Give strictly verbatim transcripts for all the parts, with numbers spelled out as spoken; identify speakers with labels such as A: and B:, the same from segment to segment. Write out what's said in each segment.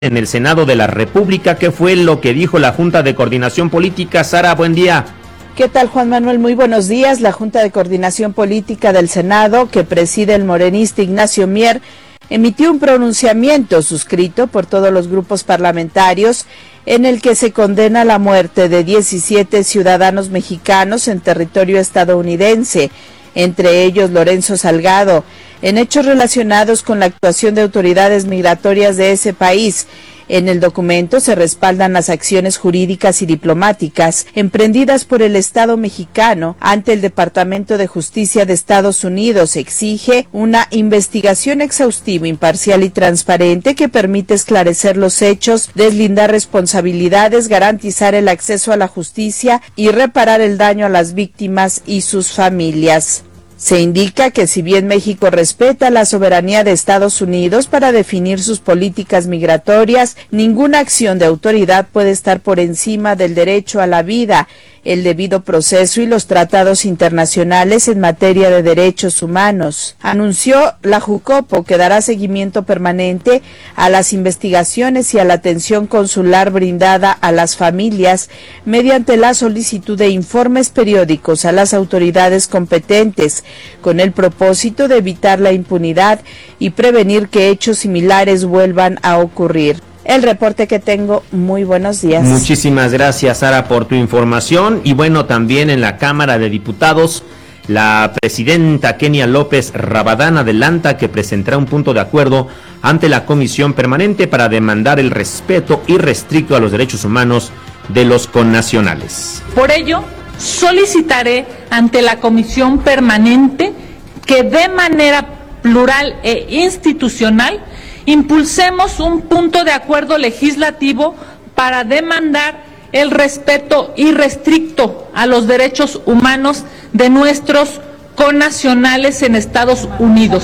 A: en el Senado de la República. ¿Qué fue lo que dijo la Junta de Coordinación Política? Sara, buen día.
B: ¿Qué tal, Juan Manuel? Muy buenos días. La Junta de Coordinación Política del Senado, que preside el morenista Ignacio Mier, emitió un pronunciamiento suscrito por todos los grupos parlamentarios en el que se condena la muerte de diecisiete ciudadanos mexicanos en territorio estadounidense, entre ellos Lorenzo Salgado, en hechos relacionados con la actuación de autoridades migratorias de ese país. En el documento se respaldan las acciones jurídicas y diplomáticas emprendidas por el Estado mexicano ante el Departamento de Justicia de Estados Unidos. Exige una investigación exhaustiva, imparcial y transparente que permite esclarecer los hechos, deslindar responsabilidades, garantizar el acceso a la justicia y reparar el daño a las víctimas y sus familias. Se indica que si bien México respeta la soberanía de Estados Unidos para definir sus políticas migratorias, ninguna acción de autoridad puede estar por encima del derecho a la vida, el debido proceso y los tratados internacionales en materia de derechos humanos. Anunció la Jucopo que dará seguimiento permanente a las investigaciones y a la atención consular brindada a las familias mediante la solicitud de informes periódicos a las autoridades competentes, con el propósito de evitar la impunidad y prevenir que hechos similares vuelvan a ocurrir. El reporte que tengo. Muy buenos días.
A: Muchísimas gracias, Sara, por tu información. Y bueno, también en la Cámara de Diputados, la presidenta Kenia López Rabadán adelanta que presentará un punto de acuerdo ante la Comisión Permanente para demandar el respeto irrestricto a los derechos humanos de los connacionales.
C: Por ello, solicitaré ante la Comisión Permanente que de manera plural e institucional impulsemos un punto de acuerdo legislativo para demandar el respeto irrestricto a los derechos humanos de nuestros connacionales en Estados Unidos.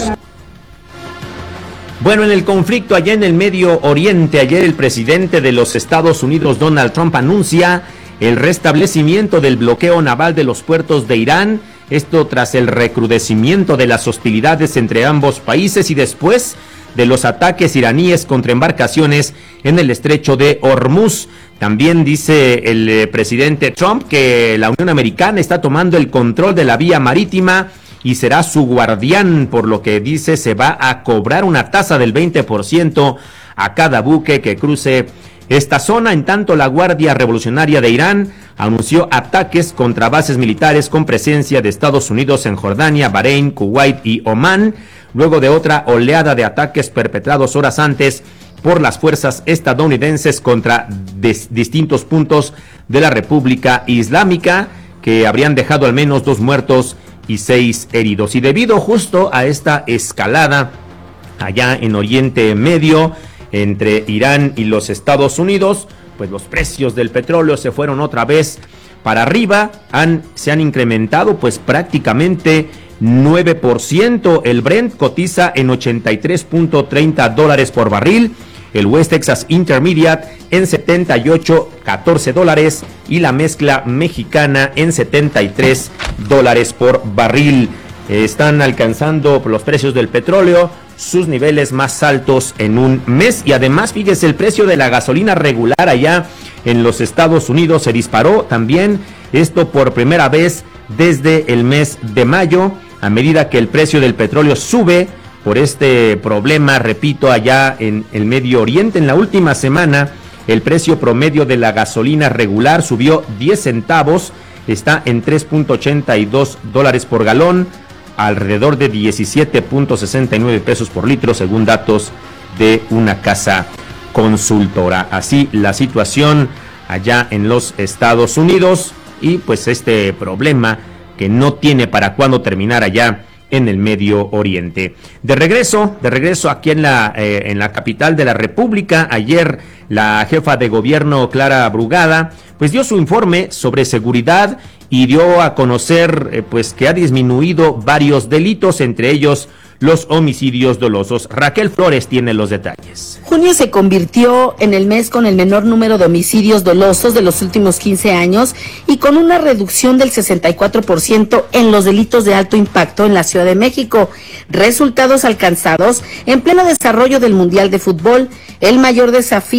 A: Bueno, en el conflicto allá en el Medio Oriente, ayer el presidente de los Estados Unidos, Donald Trump, anuncia el restablecimiento del bloqueo naval de los puertos de Irán, esto tras el recrudecimiento de las hostilidades entre ambos países y después de los ataques iraníes contra embarcaciones en el estrecho de Hormuz. También dice el eh, presidente Trump que la Unión Americana está tomando el control de la vía marítima y será su guardián, por lo que dice se va a cobrar una tasa del veinte por ciento a cada buque que cruce esta zona. En tanto, la Guardia Revolucionaria de Irán anunció ataques contra bases militares con presencia de Estados Unidos en Jordania, Bahrein, Kuwait y Omán, luego de otra oleada de ataques perpetrados horas antes por las fuerzas estadounidenses contra des- distintos puntos de la República Islámica, que habrían dejado al menos dos muertos y seis heridos. Y debido justo a esta escalada allá en Oriente Medio entre Irán y los Estados Unidos, pues los precios del petróleo se fueron otra vez para arriba, han, se han incrementado pues prácticamente nueve por ciento. El Brent cotiza en ochenta y tres punto treinta dólares por barril, el West Texas Intermediate en setenta y ocho punto catorce dólares y la mezcla mexicana en setenta y tres dólares por barril. Están alcanzando los precios del petróleo sus niveles más altos en un mes, y además fíjese, el precio de la gasolina regular allá en los Estados Unidos se disparó también, esto por primera vez desde el mes de mayo, a medida que el precio del petróleo sube por este problema, repito, allá en el Medio Oriente. En la última semana el precio promedio de la gasolina regular subió diez centavos, está en tres punto ochenta y dos dólares por galón, alrededor de diecisiete punto sesenta y nueve pesos por litro, según datos de una casa consultora. Así la situación allá en los Estados Unidos, y pues este problema que no tiene para cuándo terminar allá en el Medio Oriente. De regreso, de regreso aquí en la, eh, en la capital de la República, ayer la jefa de gobierno, Clara Brugada, pues dio su informe sobre seguridad y dio a conocer eh, pues que ha disminuido varios delitos, entre ellos los homicidios dolosos. Raquel Flores tiene los detalles.
D: Junio se convirtió en el mes con el menor número de homicidios dolosos de los últimos quince años y con una reducción del sesenta y cuatro por ciento en los delitos de alto impacto en la Ciudad de México. Resultados alcanzados en pleno desarrollo del Mundial de Fútbol. El mayor desafío